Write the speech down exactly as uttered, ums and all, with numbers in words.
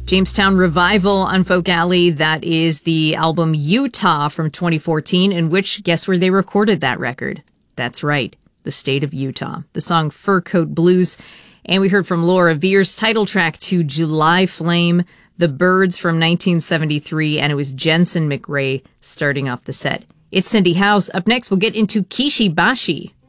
Jamestown Revival on Folk Alley. That is the album Utah from twenty fourteen, in which, guess where they recorded that record? That's right, the state of Utah. The song Fur Coat Blues. And we heard from Laura Veirs' title track to July Flame, The Birds from nineteen seventy-three, and it was Jensen McRae starting off the set. It's Cindy House. Up next, we'll get into Kishi Bashi.